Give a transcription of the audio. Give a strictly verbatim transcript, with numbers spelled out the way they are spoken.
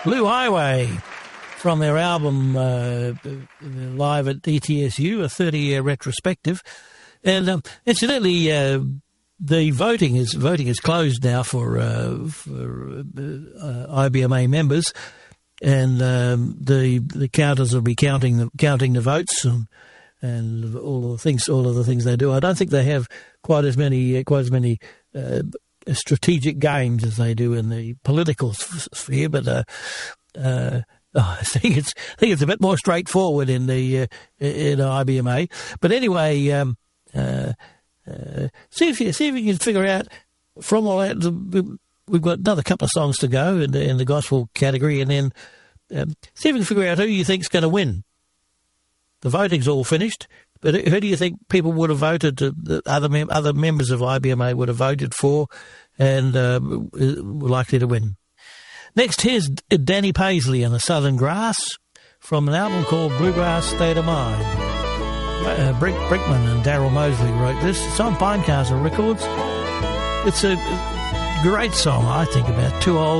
Blue Highway from their album uh, live at E T S U, a thirty-year retrospective. And um, incidentally, uh, the voting is voting is closed now for uh, for uh, I B M A members, and um, the the counters will be counting the counting the votes and, and all the things all of the things they do. I don't think they have quite as many quite as many uh, strategic games as they do in the political sphere, but uh, uh, oh, I think it's I think it's a bit more straightforward in the uh, in I B M A. But anyway, um, uh, uh, see if you see if you can figure out from all that. We've got another couple of songs to go in the, in the gospel category, and then um, see if you can figure out who you think's going to win. The voting's all finished. But who do you think people would have voted, to, the other mem- other members of I B M A would have voted for and um, were likely to win? Next, here's Danny Paisley and the Southern Grass from an album called Bluegrass State of Mind. Uh, Brick Brickman and Daryl Mosley wrote this. It's on Pinecastle Records. It's a great song, I think, about two old